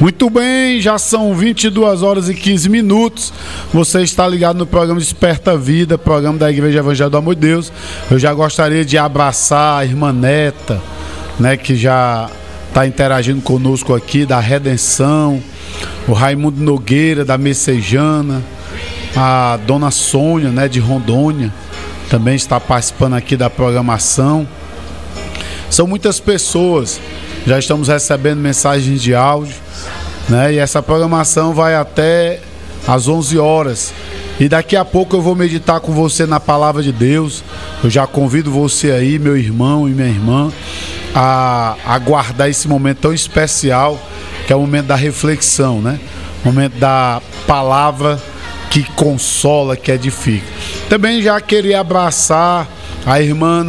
Muito bem, já são 22 horas e 15 minutos. Você está ligado no programa Desperta Vida, programa da Igreja Evangelho do Amor de Deus. Eu já gostaria de abraçar a irmã Neta, né, que já está interagindo conosco aqui, da Redenção, o Raimundo Nogueira, da Messejana, a dona Sônia, né, de Rondônia, também está participando aqui da programação. São muitas pessoas, já estamos recebendo mensagens de áudio, né? E essa programação vai até às 11 horas. E daqui a pouco eu vou meditar com você na Palavra de Deus. Eu já convido você aí, meu irmão e minha irmã, a aguardar esse momento tão especial, que é o momento da reflexão, né? O momento da palavra que consola, que edifica. Também já queria abraçar a irmã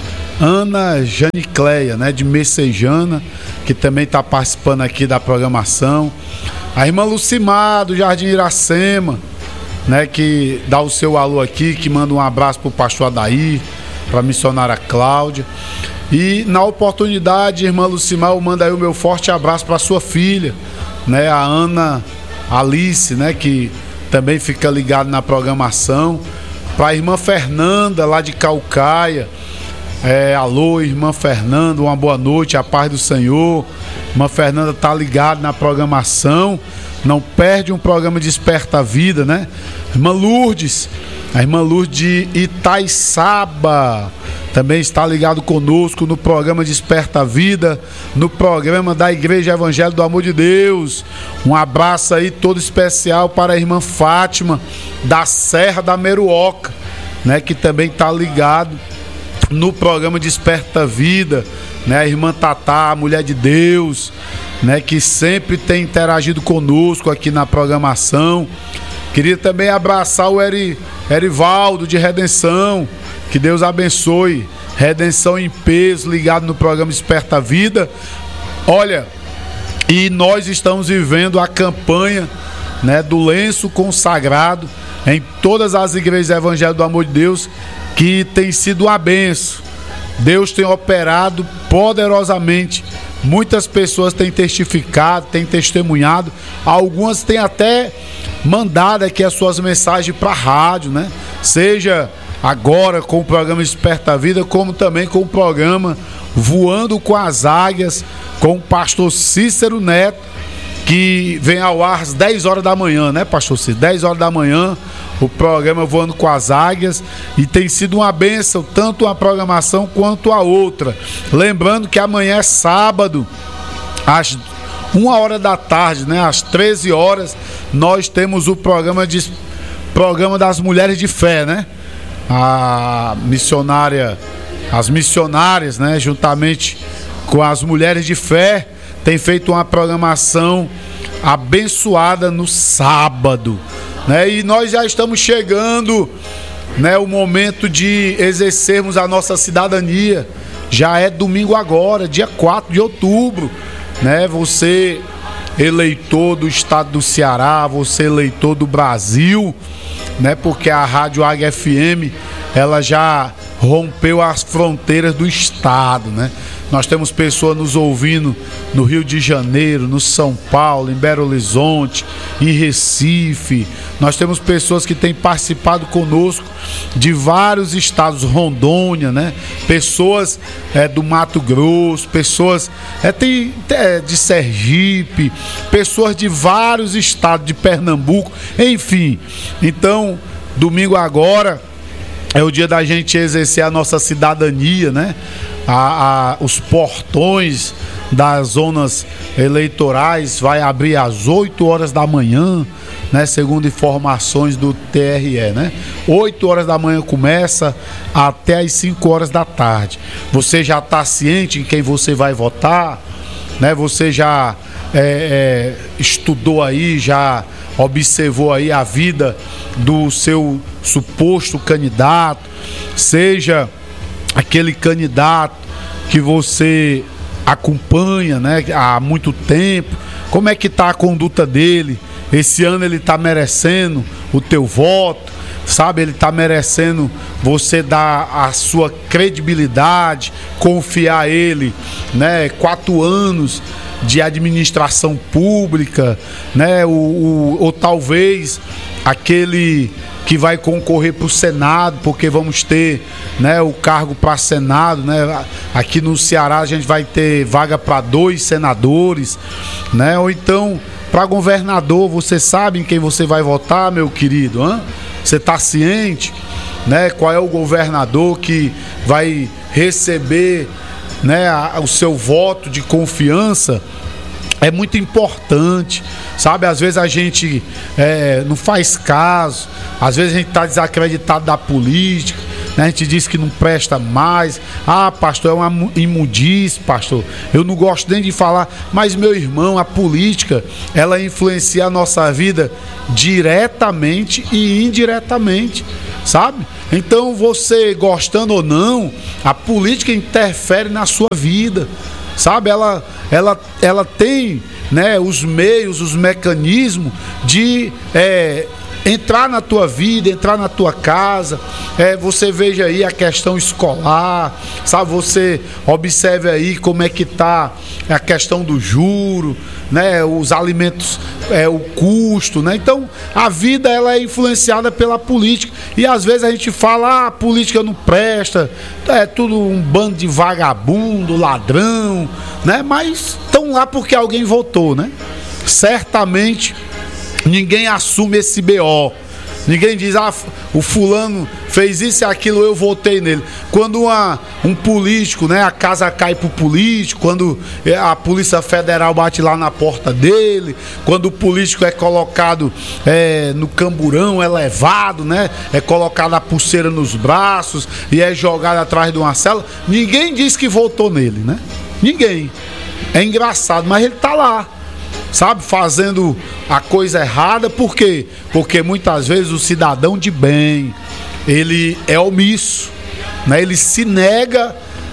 Ana Janicleia, né, de Messejana, que também está participando aqui da programação. A irmã Lucimar, do Jardim Iracema, né, que dá o seu alô aqui, que manda um abraço para o pastor Adair, para a missionária Cláudia. E na oportunidade, irmã Lucimar, eu mando aí o meu forte abraço para a sua filha, né, a Ana Alice, né, que também fica ligado na programação. Para a irmã Fernanda, lá de Caucaia. Alô, irmã Fernanda, uma boa noite, a paz do Senhor. Irmã Fernanda tá ligada na programação, não perde um programa Desperta Vida, né? Irmã Lourdes, a irmã Lourdes de Itaiçaba, também está ligado conosco no programa Desperta Vida, no programa da Igreja Evangelho do Amor de Deus. Um abraço aí todo especial para a irmã Fátima, da Serra da Meruoca, né? Que também está ligado no programa Desperta Vida, né? A irmã Tatá, mulher de Deus, né? Que sempre tem interagido conosco aqui na programação. Queria também abraçar o Erivaldo de Redenção, que Deus abençoe. Redenção em peso, ligado no programa Desperta Vida. Olha, e nós estamos vivendo a campanha, né, do lenço consagrado em todas as igrejas Evangelho do Amor de Deus, que tem sido uma benção. Deus tem operado poderosamente. Muitas pessoas têm testificado, têm testemunhado. Algumas têm até mandado aqui as suas mensagens para a rádio, né? Seja agora com o programa Desperta Vida, como também com o programa Voando com as Águias, com o pastor Cícero Neto, que vem ao ar às 10 horas da manhã, né, pastor Cícero? 10 horas da manhã, o programa Voando com as Águias, e tem sido uma bênção, tanto uma programação quanto a outra. Lembrando que amanhã é sábado, às 1 hora da tarde, né, às 13 horas, nós temos o programa das Mulheres de Fé, né? As missionárias, né, juntamente com as Mulheres de Fé, tem feito uma programação abençoada no sábado, né? E nós já estamos chegando, né, o momento de exercermos a nossa cidadania. Já é domingo agora, dia 4 de outubro, né? Você, eleitor do estado do Ceará, você, eleitor do Brasil, né? Porque a Rádio Águia FM, ela já rompeu as fronteiras do estado, né? Nós temos pessoas nos ouvindo no Rio de Janeiro, no São Paulo, em Belo Horizonte, em Recife. Nós temos pessoas que têm participado conosco de vários estados, Rondônia, né? Pessoas do Mato Grosso, pessoas de Sergipe, pessoas de vários estados, de Pernambuco, enfim. Então, domingo agora é o dia da gente exercer a nossa cidadania, né? Os portões das zonas eleitorais vai abrir às 8 horas da manhã, né? Segundo informações do TRE, né? 8 horas da manhã começa até às 5 horas da tarde. Você já está ciente em quem você vai votar, né? Você já estudou aí, já observou aí a vida do seu suposto candidato, seja aquele candidato que você acompanha, né, há muito tempo. Como é que está a conduta dele? Esse ano ele está merecendo o teu voto, sabe? Ele está merecendo você dar a sua credibilidade, confiar a ele, né? 4 anos de administração pública, né? Ou talvez aquele que vai concorrer para o Senado, porque vamos ter, né, o cargo para Senado, né? Aqui no Ceará a gente vai ter vaga para 2 senadores, né? Ou então para governador. Você sabe em quem você vai votar, meu querido? Hein? Você está ciente, né? Qual é o governador que vai receber, né, o seu voto de confiança? É muito importante, sabe? Às vezes a gente não faz caso, às vezes a gente está desacreditado da política, né? A gente diz que não presta mais. Ah, pastor, é uma imundice, pastor, eu não gosto nem de falar. Mas, meu irmão, a política, ela influencia a nossa vida diretamente e indiretamente, sabe? Então, você gostando ou não, a política interfere na sua vida, sabe? Ela tem, né, os meios, os mecanismos de entrar na tua vida, entrar na tua casa. Você veja aí a questão escolar, sabe? Você observe aí como é que está a questão do juro, né? Os alimentos, o custo, né? Então a vida, ela é influenciada pela política, e às vezes a gente fala: a política não presta, é tudo um bando de vagabundo, ladrão, né? Mas estão lá porque alguém votou, né? Certamente ninguém assume esse BO. Ninguém diz: ah, o fulano fez isso e aquilo, eu votei nele. Quando um político, né, a casa cai pro político, quando a Polícia Federal bate lá na porta dele, quando o político é colocado no camburão, é levado, né, é colocado a pulseira nos braços e é jogado atrás de uma cela, ninguém diz que votou nele, né? Ninguém. É engraçado, mas ele tá lá, sabe, fazendo a coisa errada. Por quê? Porque muitas vezes o cidadão de bem, ele é omisso, né? Ele se nega,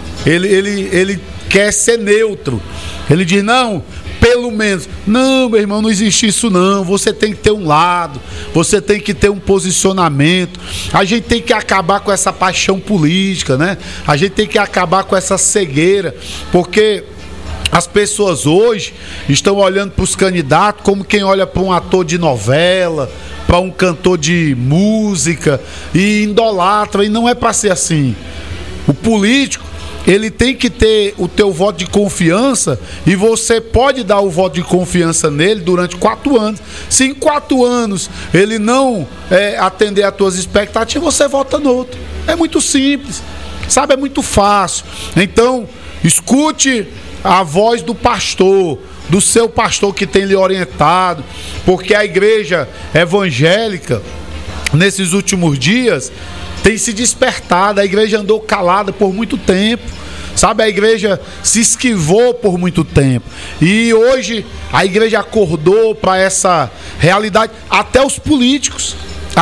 ele quer ser neutro. Ele diz: não, pelo menos. Não, meu irmão, não existe isso não. Você tem que ter um lado, você tem que ter um posicionamento. A gente tem que acabar com essa paixão política, né? A gente tem que acabar com essa cegueira, porque as pessoas hoje estão olhando para os candidatos como quem olha para um ator de novela, para um cantor de música, e idolatra. E não é para ser assim. O político, ele tem que ter o teu voto de confiança, e você pode dar o voto de confiança nele durante 4 anos. Se em 4 anos ele não atender às tuas expectativas, você vota no outro. É muito simples, sabe? É muito fácil. Então, escute a voz do pastor, do seu pastor que tem lhe orientado, porque a igreja evangélica, nesses últimos dias, tem se despertado. A igreja andou calada por muito tempo, sabe? A igreja se esquivou por muito tempo, e hoje a igreja acordou para essa realidade. Até os políticos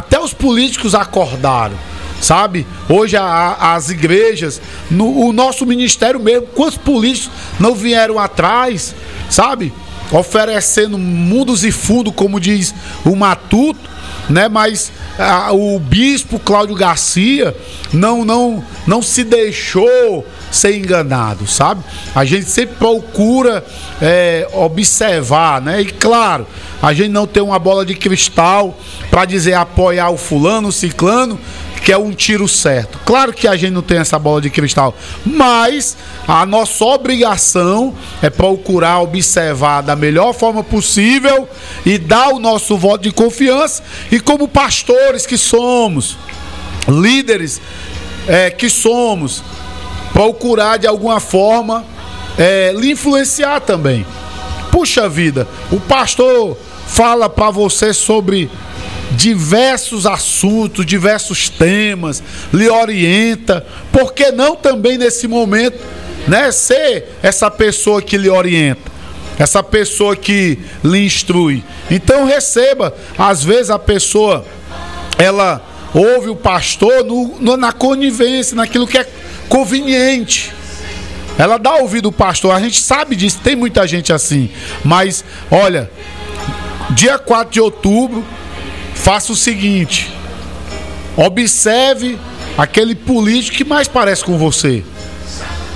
acordaram, sabe? Hoje as igrejas, o nosso ministério mesmo, quantos políticos não vieram atrás, sabe? Oferecendo mundos e fundos, como diz o Matuto, né? Mas o bispo Cláudio Garcia não se deixou ser enganado, sabe? A gente sempre procura observar, né? E claro, a gente não tem uma bola de cristal para dizer apoiar o fulano, o ciclano, que é um tiro certo. Claro que a gente não tem essa bola de cristal, mas a nossa obrigação é procurar observar da melhor forma possível e dar o nosso voto de confiança. E como pastores que somos, líderes que somos, procurar de alguma forma lhe influenciar também. Puxa vida, o pastor fala para você sobre diversos assuntos, diversos temas, lhe orienta. Por que não também nesse momento, né, ser essa pessoa que lhe orienta, essa pessoa que lhe instrui? Então receba. Às vezes a pessoa, ela ouve o pastor na conivência, naquilo que é conveniente. Ela dá ouvido ao pastor, a gente sabe disso, tem muita gente assim. Mas olha, dia 4 de outubro, faça o seguinte: observe aquele político que mais parece com você.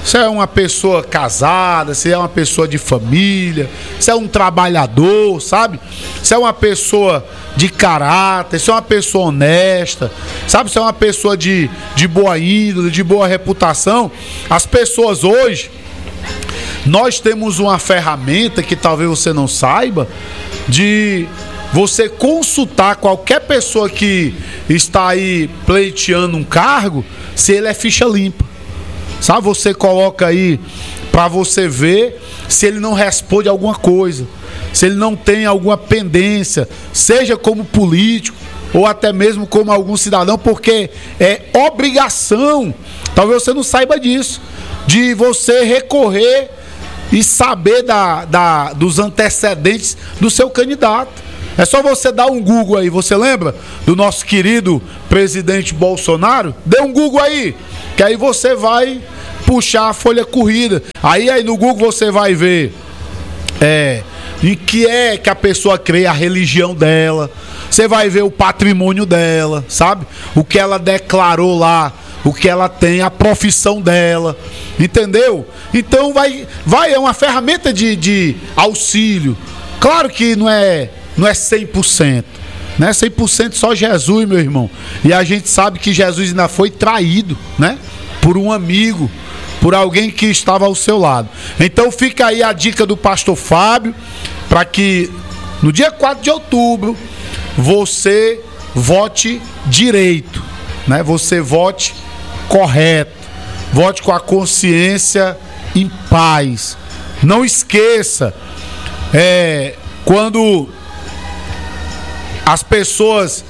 se é uma pessoa casada, se é uma pessoa de família, se é um trabalhador, sabe? Se é uma pessoa de caráter, se é uma pessoa honesta, sabe? Se é uma pessoa de boa índole, de boa reputação. As pessoas hoje, nós temos uma ferramenta que talvez você não saiba, de você consultar qualquer pessoa que está aí pleiteando um cargo, se ele é ficha limpa. Sabe, você coloca aí para você ver se ele não responde alguma coisa, se ele não tem alguma pendência, seja como político ou até mesmo como algum cidadão, porque é obrigação, talvez você não saiba disso, de você recorrer e saber dos antecedentes do seu candidato. É só você dar um Google aí. Você lembra do nosso querido presidente Bolsonaro? Dê um Google aí, que aí você vai puxar a folha corrida. Aí no Google você vai ver em que é que a pessoa crê, a religião dela. Você vai ver o patrimônio dela, sabe? O que ela declarou lá, o que ela tem, a profissão dela, entendeu? Então é uma ferramenta de auxílio. Claro que não é 100%, né? 100% só Jesus, meu irmão. E a gente sabe que Jesus ainda foi traído, né? Por um amigo, por alguém que estava ao seu lado. Então fica aí a dica do pastor Fábio, para que no dia 4 de outubro você vote direito, né? Você vote correto, vote com a consciência em paz. Não esqueça, quando as pessoas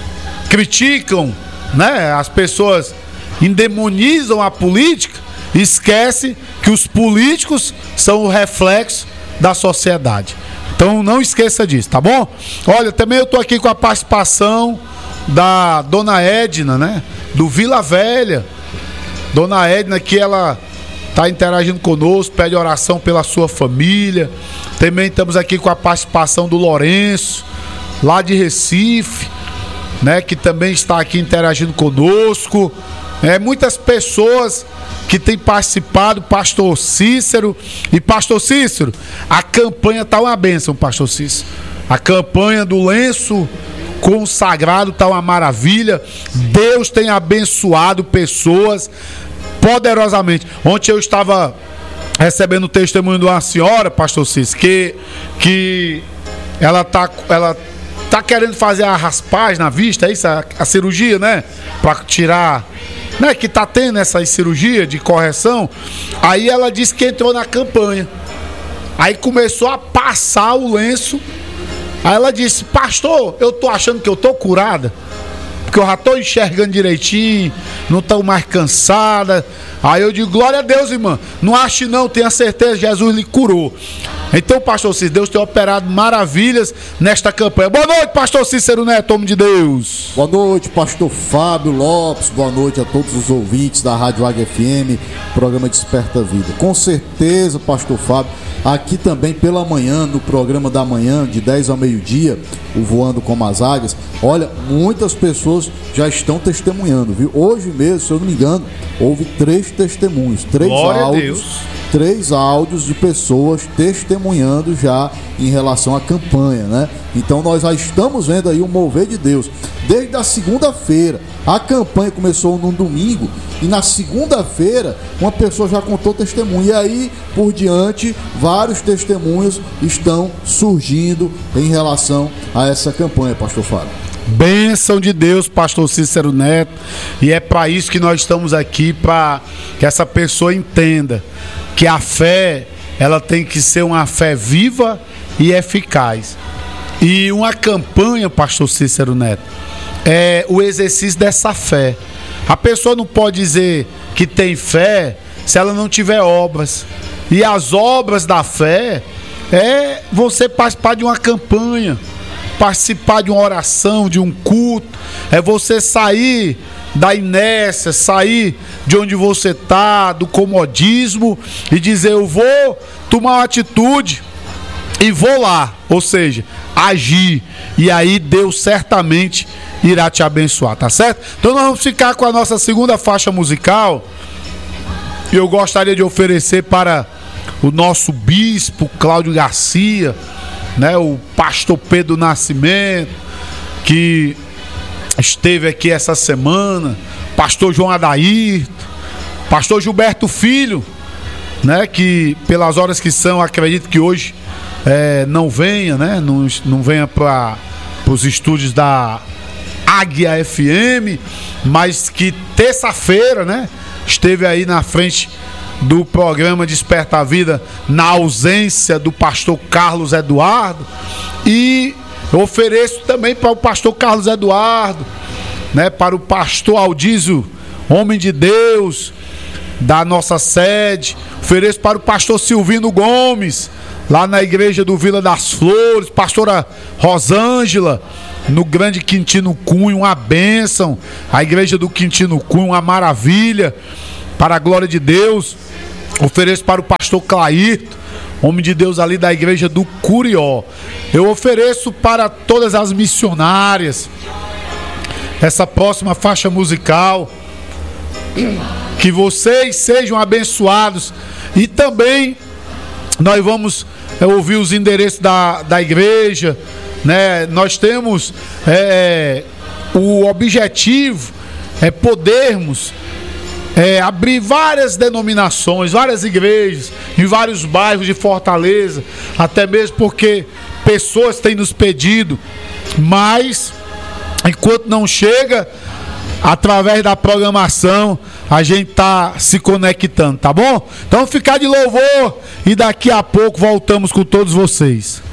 criticam, né? As pessoas endemonizam a política, esquece que os políticos são o reflexo da sociedade. Então não esqueça disso, tá bom? Olha, também eu tô aqui com a participação da Dona Edna, né? Do Vila Velha. Dona Edna, que ela tá interagindo conosco, pede oração pela sua família. Também estamos aqui com a participação do Lourenço, lá de Recife, né, que também está aqui interagindo conosco. Muitas pessoas que têm participado, pastor Cícero. E pastor Cícero, a campanha tá uma bênção, pastor Cícero. A campanha do lenço consagrado tá uma maravilha. Deus tem abençoado pessoas poderosamente. Ontem eu estava recebendo o testemunho de uma senhora, pastor Cícero, que ela tá querendo fazer a raspagem na vista, é isso? A cirurgia, né? Pra tirar, né? Que tá tendo essa cirurgia de correção. Aí ela disse que entrou na campanha. Aí começou a passar o lenço. Aí ela disse: pastor, eu tô achando que eu tô curada, porque eu já tô enxergando direitinho, não tô mais cansada. Aí eu digo: glória a Deus, irmã. Não ache não, tenha certeza, Jesus lhe curou. Então, pastor Cícero, Deus tem operado maravilhas nesta campanha. Boa noite, pastor Cícero Neto, homem de Deus. Boa noite, pastor Fábio Lopes. Boa noite a todos os ouvintes da Rádio Águia FM, programa Desperta Vida. Com certeza, pastor Fábio, aqui também pela manhã, no programa da manhã, de 10 ao meio-dia, o Voando como as Águias. Olha, muitas pessoas já estão testemunhando, viu? Hoje mesmo, se eu não me engano, houve 3 testemunhos, 3 Glória áudios. a Deus. 3 áudios de pessoas testemunhando já em relação à campanha, né? Então nós já estamos vendo aí o mover de Deus. Desde a segunda-feira, a campanha começou num domingo e na segunda-feira uma pessoa já contou testemunho. E aí, por diante, vários testemunhos estão surgindo em relação a essa campanha, pastor Fábio. Bênção de Deus, pastor Cícero Neto. E é para isso que nós estamos aqui, para que essa pessoa entenda que a fé, ela tem que ser uma fé viva e eficaz. E uma campanha, pastor Cícero Neto, é o exercício dessa fé. A pessoa não pode dizer que tem fé se ela não tiver obras. E as obras da fé é você participar de uma campanha, participar de uma oração, de um culto. É você sair da inércia, sair de onde você está, do comodismo, e dizer: eu vou tomar uma atitude e vou lá, ou seja, agir, e aí Deus certamente irá te abençoar, tá certo? Então nós vamos ficar com a nossa segunda faixa musical, eu gostaria de oferecer para o nosso bispo Cláudio Garcia, né, o pastor Pedro Nascimento, que esteve aqui essa semana, pastor João Adairto, pastor Gilberto Filho, né, que pelas horas que são, acredito que hoje não venha, né, não venha para os estúdios da Águia FM, mas que terça-feira, né, esteve aí na frente do programa Desperta a Vida, na ausência do pastor Carlos Eduardo. E eu ofereço também para o pastor Carlos Eduardo, né, para o pastor Aldísio, homem de Deus da nossa sede. Ofereço para o pastor Silvino Gomes, lá na igreja do Vila das Flores, pastora Rosângela, no Grande Quintino Cunha, uma bênção. A igreja do Quintino Cunha, uma maravilha, para a glória de Deus. Ofereço para o pastor Clairto, homem de Deus ali da igreja do Curió. Eu ofereço para todas as missionárias essa próxima faixa musical. Que vocês sejam abençoados. E também nós vamos ouvir os endereços da igreja, né? Nós temos o objetivo é podermos abrir várias denominações, várias igrejas em vários bairros de Fortaleza, até mesmo porque pessoas têm nos pedido, mas enquanto não chega, através da programação, a gente tá se conectando, tá bom? Então ficar de louvor e daqui a pouco voltamos com todos vocês.